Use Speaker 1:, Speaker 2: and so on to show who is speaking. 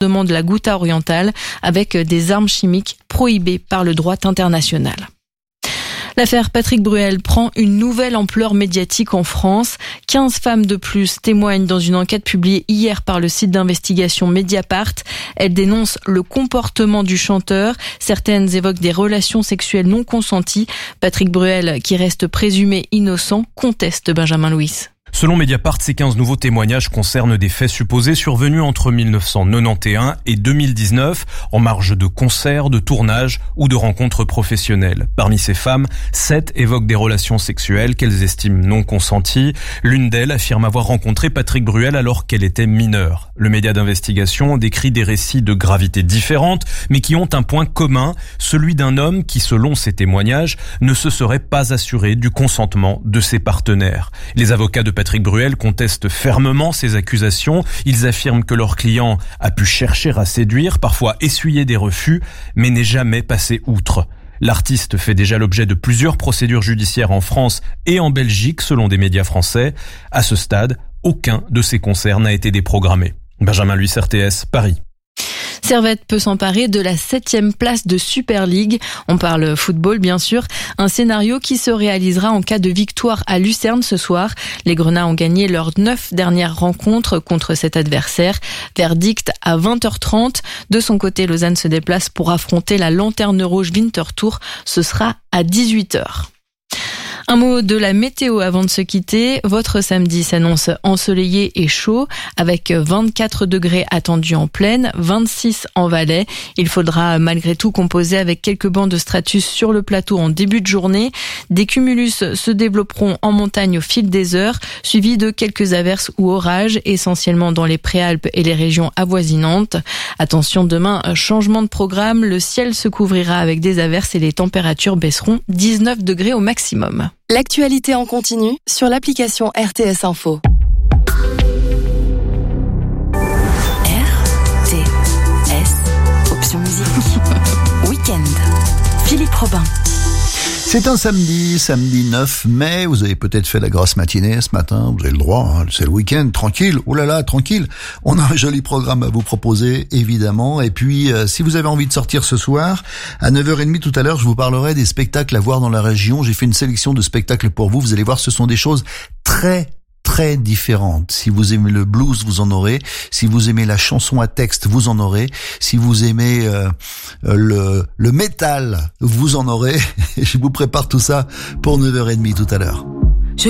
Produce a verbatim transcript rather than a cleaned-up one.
Speaker 1: de la Ghouta orientale avec des armes chimiques prohibées par le droit international. L'affaire Patrick Bruel prend une nouvelle ampleur médiatique en France. quinze femmes de plus témoignent dans une enquête publiée hier par le site d'investigation Mediapart. Elles dénoncent le comportement du chanteur. Certaines évoquent des relations sexuelles non consenties. Patrick Bruel, qui reste présumé innocent, conteste Benjamin Louis.
Speaker 2: Selon Mediapart, ces quinze nouveaux témoignages concernent des faits supposés survenus entre dix-neuf cent quatre-vingt-onze et deux mille dix-neuf, en marge de concerts, de tournages ou de rencontres professionnelles. Parmi ces femmes, sept évoquent des relations sexuelles qu'elles estiment non consenties. L'une d'elles affirme avoir rencontré Patrick Bruel alors qu'elle était mineure. Le média d'investigation décrit des récits de gravité différentes, mais qui ont un point commun, celui d'un homme qui, selon ses témoignages, ne se serait pas assuré du consentement de ses partenaires. Les avocats de Patrick Bruel contestent fermement ces accusations. Ils affirment que leur client a pu chercher à séduire, parfois essuyer des refus, mais n'est jamais passé outre. L'artiste fait déjà l'objet de plusieurs procédures judiciaires en France et en Belgique, selon des médias français. À ce stade, aucun de ces concerts n'a été déprogrammé. Benjamin Louis, R T S, Paris.
Speaker 1: Servette peut s'emparer de la septième place de Super League. On parle football, bien sûr. Un scénario qui se réalisera en cas de victoire à Lucerne ce soir. Les Grenats ont gagné leurs neuf dernières rencontres contre cet adversaire. Verdict à vingt heures trente. De son côté, Lausanne se déplace pour affronter la Lanterne Rouge Winterthur. Ce sera à dix-huit heures. Un mot de la météo avant de se quitter. Votre samedi s'annonce ensoleillé et chaud avec vingt-quatre degrés attendus en plaine, vingt-six en Valais. Il faudra malgré tout composer avec quelques bancs de stratus sur le plateau en début de journée. Des cumulus se développeront en montagne au fil des heures, suivis de quelques averses ou orages, essentiellement dans les Préalpes et les régions avoisinantes. Attention, demain, changement de programme. Le ciel se couvrira avec des averses et les températures baisseront dix-neuf degrés au maximum.
Speaker 3: L'actualité en continu sur l'application R T S Info.
Speaker 4: R T S, option musique. Week-end. Philippe Robin.
Speaker 5: C'est un samedi, samedi neuf mai, vous avez peut-être fait la grosse matinée ce matin, vous avez le droit, hein, c'est le week-end, tranquille, oh là là, tranquille. On a un joli programme à vous proposer, évidemment, et puis euh, si vous avez envie de sortir ce soir, à neuf heures trente tout à l'heure, je vous parlerai des spectacles à voir dans la région. J'ai fait une sélection de spectacles pour vous, vous allez voir, ce sont des choses très très différentes. Si vous aimez le blues, vous en aurez. Si vous aimez la chanson à texte, vous en aurez. Si vous aimez euh, le, le métal, vous en aurez. Et je vous prépare tout ça pour neuf heures trente tout à l'heure.